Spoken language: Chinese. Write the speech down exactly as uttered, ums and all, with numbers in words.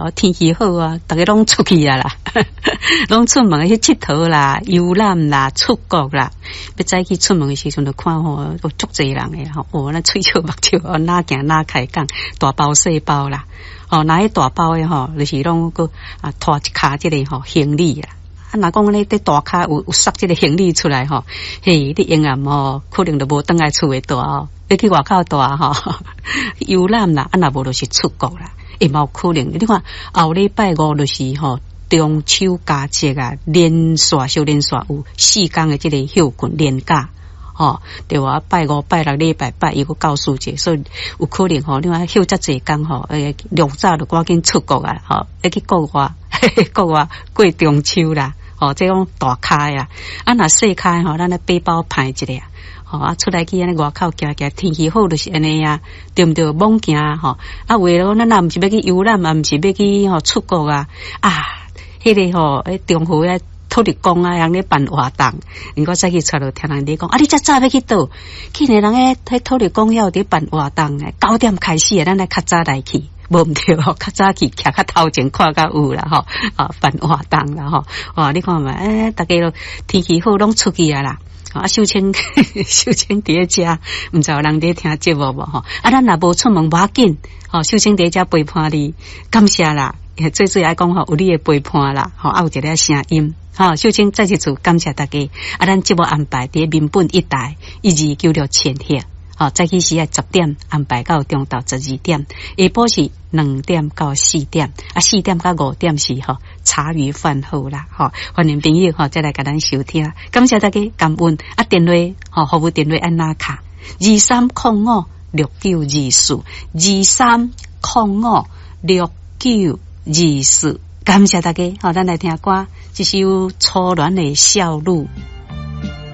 咯，天气好啊，大家拢出去啊啦，拢出门去佚佗啦、游览啦、出国啦。要早起出门的时阵，就看吼，有足侪人诶吼，哦，那喙笑目笑，哦，哪行哪开讲，大包小包啦，哦，那迄大包诶吼，就是拢个啊拖一卡即个吼行李啦。啊，若讲咧，伫大卡有有塞即个行李出来吼，嘿，你永远吼可能就无倒来厝诶大哦，要去外口大吼游览啦，啊，若无就是出国啦，会嘛有可能。你看后礼拜五就是吼中秋佳节啊，连续小连续有四天诶即个休困连假。吼，对哇，拜五、拜六、礼拜拜，伊个教师节，所以有可能吼，另外休遮济工吼，诶，六早就赶紧出国啊，吼，要去国外，国外过中秋啦，吼，这种大卡呀，啊，若细卡吼，咱咧背包派一个啊，吼，啊，出来去安尼外口行行，天气好就是安尼啊，对毋对？猛行吼，啊，为了咱若毋是要去游览，嘛毋是要去吼出国啊，啊，迄个吼，诶，中华啊。土地公啊，人咧办活动，因我早起出来听人哋讲，啊，你遮早要去倒？去年人诶，迄土地公要伫办活动诶，九点开始诶，咱来较早来去，无毋对吼，较早去徛较头前看较有啦吼，啊，办活动啦吼，哇，你看嘛，诶，大家都天气好，拢出去啊啦。啊，秀清秀清伫遮，毋知有人伫听节目无吼？啊，咱若无出门，无要紧，吼，秀清伫遮陪伴你，感谢啦。最最爱讲吼，有你诶陪伴啦，吼，啊有一个声音。好，秀清再一次感谢大家。啊，咱节目安排伫民本一台一二九六千赫。好，早起时啊十点安排到中昼十二点，下晡是两点到四点，啊四点到五点是吼茶余饭后啦。吼，欢迎朋友吼再来甲咱收听，感谢大家，感恩啊电话吼服务电话按哪卡二三零五六九二四二三零五六九二四，感谢大家。好，咱来听歌，这首《初恋的少女》。